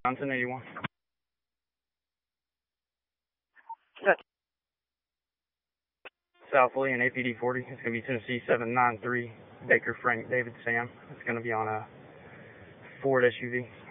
Johnson 81. South Lee and APD 40. It's going to be Tennessee 793, Baker Frank David Sam. It's going to be on a Ford SUV.